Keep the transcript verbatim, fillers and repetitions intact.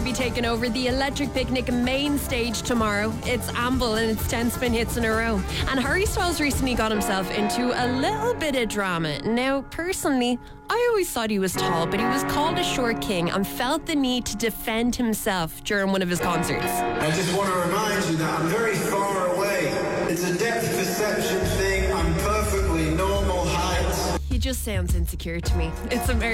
be taking over the Electric Picnic main stage tomorrow. It's Amble and it's ten spin hits in a row. And Harry Styles recently got himself into a little bit of drama. Now, personally, I always thought he was tall, but he was called a short king and felt the need to defend himself during one of his concerts. I just want to remind you that I'm very far away. It's a depth perception thing. I'm perfectly normal height. He just sounds insecure to me. It's American.